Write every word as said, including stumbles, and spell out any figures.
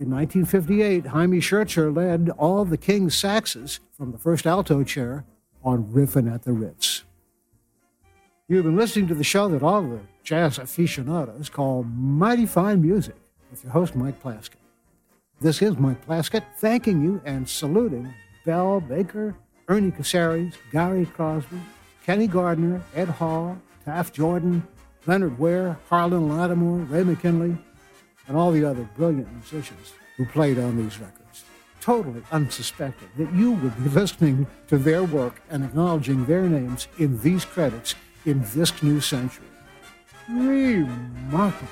In nineteen fifty-eight, Jaime Schertzer led all the King's saxes from the first alto chair on Riffin' at the Ritz. You've been listening to the show that all the jazz aficionados call Mighty Fine Music with your host, Mike Plaskett. This is Mike Plaskett thanking you and saluting Bell Baker, Ernie Casares, Gary Crosby, Kenny Gardner, Ed Hall, Taft Jordan, Leonard Ware, Harlan Lattimore, Ray McKinley, and all the other brilliant musicians who played on these records. Totally unsuspecting that you would be listening to their work and acknowledging their names in these credits in this new century. Remarkable.